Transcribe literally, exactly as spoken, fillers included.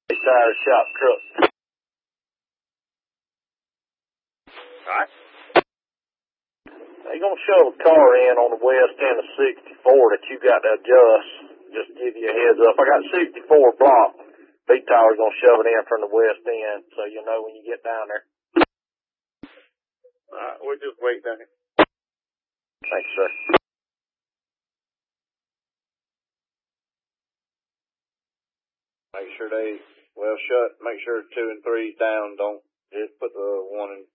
Tire shop truck. Alright. They're gonna shove a car in on the west end of sixty-four that you got to adjust. Just to give you a heads up. I got sixty-four blocked. B-Tower's gonna shove it in from the west end, so you'll know when you get down there. Alright, we'll just wait down here. Thanks, sir. Make sure they well shut. Make sure two and three's down. Don't just put the one and